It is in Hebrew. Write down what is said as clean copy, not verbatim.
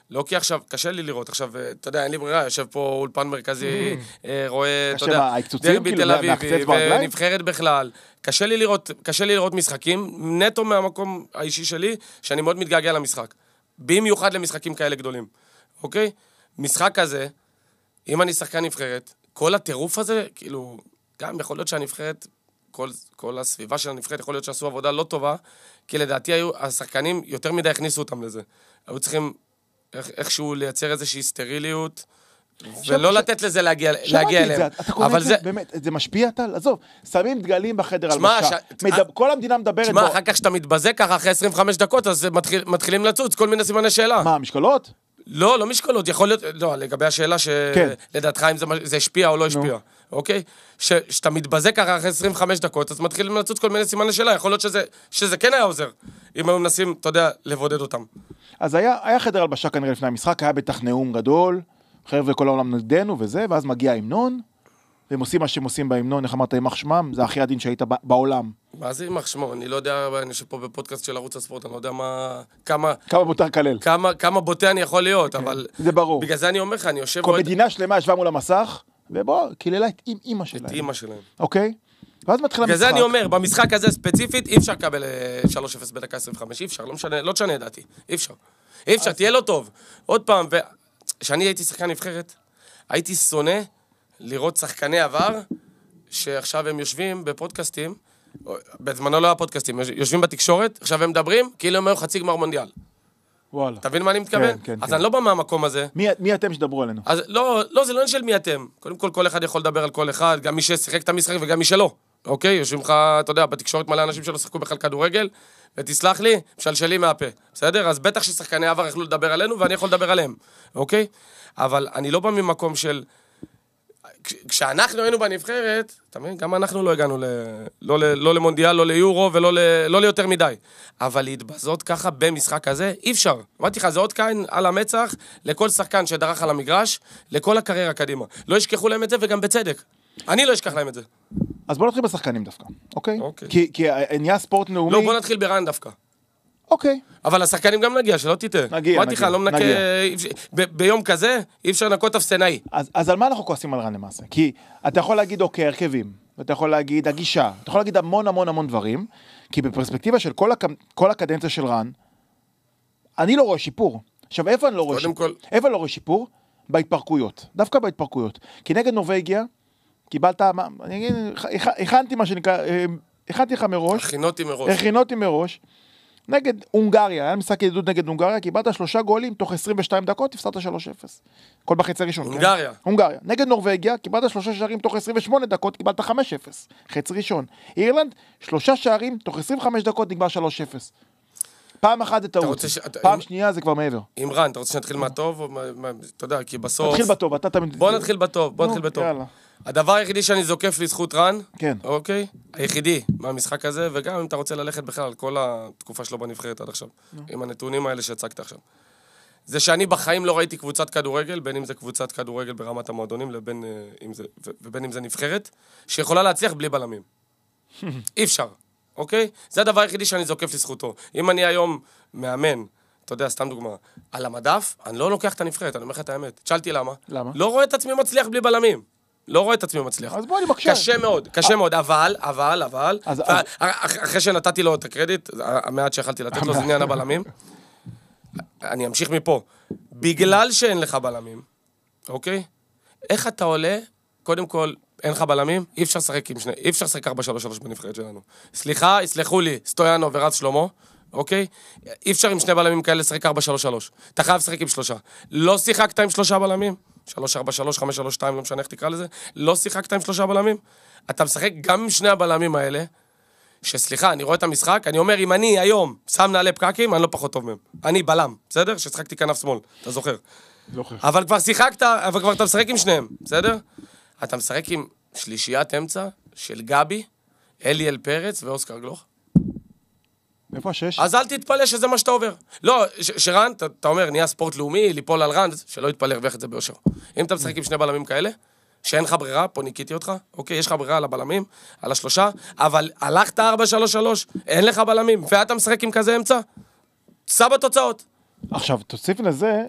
לא כי עכשיו, קשה לי לראות, עכשיו, אתה יודע, אין לי ברירה, יושב פה אולפן מרכזי, רואה, אתה יודע, דרבי תל אביב, ונבחרת בכלל. קשה לי לראות משחקים, נטו מהמקום האישי שלי, שאני מאוד מתגעגע למשחק. במיוחד למשחקים כאלה גדולים. אוקיי? משחק כזה, אם אני שחקן נבחרת, כל הטירוף הזה, כאילו, גם יכול להיות שהנבחרת, כל הסביבה של הנבחרת, יכול להיות שעשו עבודה לא טובה, כי לדעתי השחקנים יותר מדי הכניסו אותם לזה. היו צריכים איכשהו לייצר איזושהי סטריליות, ולא לתת לזה להגיע אליהם. אתה קורא את זה, באמת, זה משפיע טל? עזוב, שמים דגלים בחדר הלבשה. כל המדינה מדברת בו. תשמע, אחר כך שאתה מתבזה ככה אחרי 25 דקות, אז מתחילים לצוץ, כל מיני סימני שאלה. מה, משקולות? לא משקולות, יכול להיות, לא, לגבי השאלה שלדעתך אם זה השפיע או לא השפיע, אוקיי? שאתה מתבזה ככה אחרי 25 דקות, אז מתחילים לצוץ כל מיני סימני שאלה, יכול להיות שזה כן היה עוזר, אם היו מנסים, אתה יודע, לבודד אותם. אז היה חדר הלבשה כנראה לפני המשחק, היה בטח נאום גדול, חבר'ה כל העולם נגדנו וזה, ואז מגיע ההמנון, והם עושים מה שהם עושים בהמנון, איך אמרת, יימח שמם, זה הכי עדין שהיית בעולם. מה זה יימח שמו? אני לא יודע, אני יושב פה בפודקאסט של ערוץ הספורט, אני לא יודע כמה מותר כלל. כמה בוטה אני יכול להיות, אבל... זה ברור. בגלל זה אני אומר לך, אני יושב... כל מדינה שלמה ישבה מול המסך, ובוא, קיללה את אמא שלהם. את אמא שלהם. אוקיי? ואז מתחיל המשחק. בגלל זה אני אומר, במשחק הזה ספציפית, אי אפשר לקבל 3-0 בדקה 25, אי אפשר, לא תשנה דעתי, אי אפשר, תהיה לא טוב. עוד פעם, כשאני הייתי שחקן נבחרת, הייתי שונא לראות שחקני עבר, שעכשיו הם יושבים בפודקאסטים, בזמנו לא היה פודקאסטים, יושבים בתקשורת, עכשיו הם מדברים, כאילו הם היו חצי גמר מונדיאל. וואלה. אתה מבין מה אני מתכוון? כן. אז אני לא בא מהמקום הזה. מי אתם שדברו עלינו? אז לא, זה לא של מי אתם. קודם כל אחד יכול לדבר על כל אחד, גם מי ששיחק את המשחק וגם מי שלא. אוקיי? יושבים לך, אתה יודע, בתקשורת מלא אנשים שלא שחקו בכלל כדורגל, ותסלח לי, משלשלי מהפה. בסדר? אז בטח ששחקני עבר יכלו לדבר עלינו, ואני יכול לדבר עליהם. אוקיי? אבל אני לא בא ממקום של... כשאנחנו היינו בנבחרת, אתה מבין? גם אנחנו לא הגענו לא למונדיאל, לא ליורו ולא ליותר מדי. אבל להתבזות ככה במשחק הזה, אי אפשר. אמרתי לך, זה עוד קין על המצח לכל שחקן שדרך על המגרש, לכל הקריירה קדימה. לא ישכחו להם את זה וגם בצדק. אני לא אשכח להם את זה. אז בוא נתחיל בשחקנים דווקא, אוקיי? כי נהיה ספורט לאומי... לא, בוא נתחיל ברן דווקא. אוקיי. אבל השחקנים גם נגיע, שלא תטעה. נגיע. אמרתי לך, לא מנקה... ביום כזה, אי אפשר לנקות אפסנאי. אז על מה אנחנו כועסים על רן למעשה? כי אתה יכול להגיד, אוקיי, הרכבים, ואתה יכול להגיד, הגישה, אתה יכול להגיד המון דברים, כי בפרספקטיבה של כל הקדנציה של רן, אני לא רואה שיפור. עכשיו, איפה אני לא רואה שיפור? איפה אני לא רואה שיפור? בהתפרקויות. דווקא בהתפרקויות. כי נגד נורווגיה, קיבלת, אני אגיד, הכנתי מה שנקרא, הכנתי לך מראש. הכינותי מראש. נגד הונגריה, היה משחק ידידות נגד הונגריה, קיבלת 3 גולים, תוך 22 דקות, הפסדת 3-0. כל בחצי ראשון. הונגריה. נגד נורווגיה, קיבלת 3 שערים, תוך 28 דקות, קיבלת 5-0. חצי ראשון. אירלנד, 3 שערים, תוך 25 דקות, נגמר 3-0. פעם אחת זה טעות. פעם שנייה זה כבר מעבר. עם רן, אתה רוצה שנתחיל מהטוב? אתה יודע, כי בסוף... נתחיל בטוב, אתה תמיד... בוא נתחיל בטוב. הדבר היחידי שאני זוקף לזכות רן, כן. אוקיי? היחידי מהמשחק הזה, וגם אם אתה רוצה ללכת בכלל על כל התקופה שלו בנבחרת עד עכשיו, עם הנתונים האלה שהצגת עכשיו. זה שאני בחיים לא ראיתי קבוצת כדורגל, בין אם זה קבוצת כדורגל ברמת המועדונים, ובין אם זה נבחרת, שיכולה להצליח בלי בלמים. אי אפשר, אוקיי? זה הדבר היחידי שאני זוקף לזכותו. אם אני היום מאמן, אתה יודע, סתם דוגמה, על המדף, אני לא לוקח את הנבחרת, אני אומר לך את האמת. שאלתי למה? למה? לא רואה את עצמי מצליח בלי בלמים. לא רואה את עצמי מצליח. אז בוא אני מקשה. קשה מאוד, אבל, אחרי שנתתי לו את הקרדיט, המעט שיכלתי לתת לו זה עניין הבלמים, אני אמשיך מפה. בגלל שאין לך בלמים, אוקיי? איך אתה עולה, קודם כל, אין לך בלמים, אי אפשר לשחק 4-3-3 בנבחרת שלנו. סליחה, יסלחו לי, סטויאנו ורז שלמה, אוקיי? אי אפשר עם 2 בלמים כאלה לשחק 4-3-3. אתה חייב לשחק עם 3. לא שיחקת עם 3 בלמים? 3-4-3, 5-3-2, לא משנה איך תקרא לזה, לא שיחקת עם 3 בלמים, אתה משחק גם עם 2 הבלמים האלה, שסליחה, אני רואה את המשחק, אני אומר, אם אני היום שם נעלי פקקים, אני לא פחות טוב מהם. אני בלם, בסדר? ששחקתי כנף שמאל, אתה זוכר. אבל כבר שיחקת, אבל כבר אתה משחק עם 2, בסדר? אתה משחק עם שלישיית אמצע של גבי, אליאל פרץ ואוסקר גלוך. איפה 6? אז אל תתפלא שזה מה שאתה עובר. לא, שרן, אתה אומר, נהיה ספורט לאומי, ליפול על רן, שלא יתפלא, הרוויח את זה ביושר. אם אתה משחק עם 2 בלמים כאלה, שאין לך ברירה, פה ניקיתי אותך, אוקיי, יש לך ברירה על הבלמים, על 3, אבל הלכת 4-3-3, אין לך בלמים, ואתה משחק עם כזה אמצע, סע בתוצאות. עכשיו, תוסיף לזה,